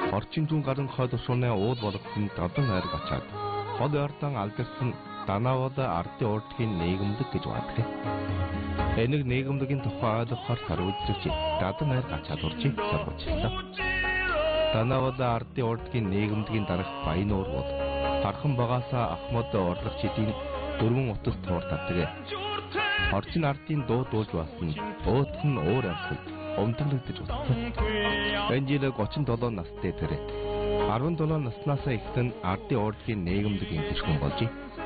Орчин зүүн гарын хойд шуны уул болгосон додон найраг очоод хол ойртон алдарсан Данавада ардын урдгийн нийгэмлэг гэж байдаг. Энийг нийгэмлэгийн тухай ойлгохоор сарвүзрэгч додон найраг очоод уржийг сарвуулчихлаа. Данавада ардын урдгийн нийгэмлэгийн дарах Баянуур бол хархан багаасаа Ахмад орлогч эдийн дөрвөн утас туур татдаг. Орчин ардын дуу дуулж болсон өөтх нь уур амьсгал умтаглагдаж утсан. Энэ жил 37 настай тэр 17 наснаас эхлэн ардын урдгийн нийгэмлэгийн гишүүн болж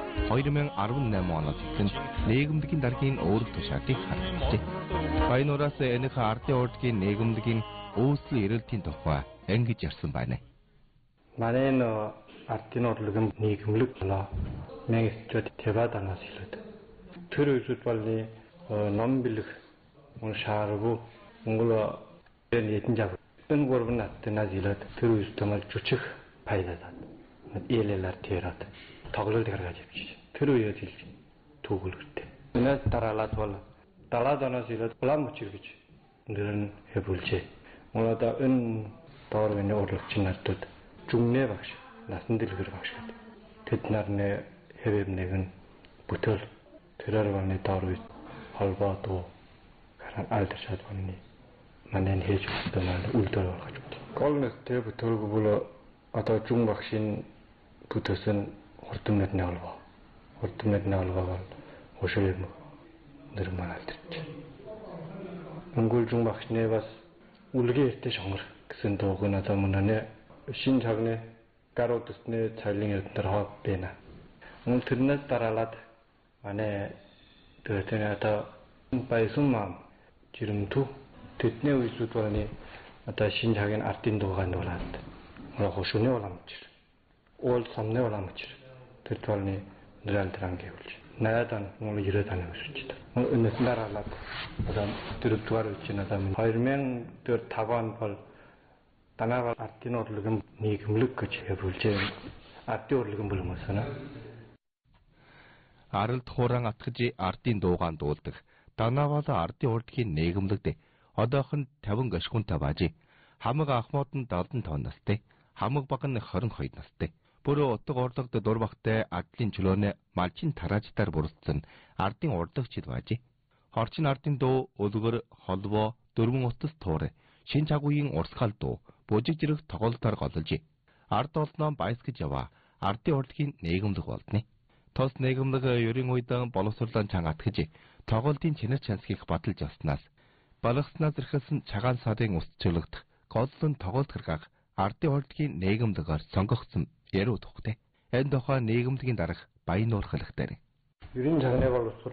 2018 оноос эхлэн нийгэмлэгийн даргын өөрөг тушаалыг харагдажээ. Баянуураас энэх ардын урдгийн нийгэмлэгийн үүсэл эрэлтийн тухай ингэж ярьсан байна. Манай энэ ардын урлагийн нийгэмлэг мэгчд тэваданаас хэлээд тэр үеуд болны ном бэлэг мөн шааргу Монгол нийтэн жаг энэ гурван надтанаас хэлээд тэр үеуд мал жүчих пайдадаад ийлэлэр тэрат тоглолт гаргаж явчих. Тэр үеэд хэлж түүгэлгэртэй. Энэ дараалаад бол далааданаас хэлээд улаан мөчир гэж нэрэн хэвүүлжээ. Монголда энэ доорны урлагчийн нартууд жүмнэ багш насан дэлгэр багш гэдэг. Тэд нарны хэвэвнэг нь бүтэл тэрээр ваны доор үе холбоо дуу гараад алдаршаад ваны манай хийж өгсөн маань үлдээр болгож өгдөө. Голнэс тэ бүтэлгүй бол одоо жүм багшийн бүтээсэн хурдмэдний холбоо. Хурдмэдний холбоо бол хошоо юм нэр маань алдарч. Монгол жүм багшны бас үлгээ эртэ шонгор гэсэн дууг нь одоо мөнөө шин цагны гарууд төсний цайлын эрдэнэр хоо бэна. Мөн тэрнээс дараалаад манай тэрэтэ одоо баясан мам жирэмтүү тэдний үеүүд болны одоо шин цагийн ардын дуугаан дуулаад хошооны уламж уул самны уламж тэр толны нэрэлдран гэвэлж найдан мөн 90 таны өсөжтэй. Өнөөс дараалаад одоо дөрөвдүгээр үеийн одоо 2005 он бол Данавал ардын урлагийн нийгэмлэг гэж хэвлжээ. Ардын урлагийн бүлмээс нэ. Аралд хураан атгаж ардын дуугаан дуулдаг. Данавал ардын урдгийн нийгэмлэгд одоохон 50 гашгуунтай бааж хамаг Ахмад нь 75 настай, хамаг баг нь 22 настай. Бүрөө утга урлагд дурбахтай адлын чөлөөнө малчин тараажтаар бүрдсэн ардын урлагчид бааж. Хорчин ардын дуу өлгөр холбоо дөрвөн утас туур шин цагуугийн урсгал дуу бужиг зэрэг тоглолтоор голж ард олноо баяс гэж яваа ардын урлагийн нийгэмлэг болдны. Тос нийгэмлэг ерийн уйдан боловсруулан чанга атгаж тоглолтын чинэр чансхийг баталж явснаас балгаснаас эрхэлсэн цагаан сарын өсчөлөгдөх голлон тоглолт гаргаах ардын урлагийн нийгэмлэгээр сонгогдсон яруу тухтай. Энэ тухай нийгэмлэгийн дарах Баянуур хэлэхдээ. Ерийн цагны боловсрол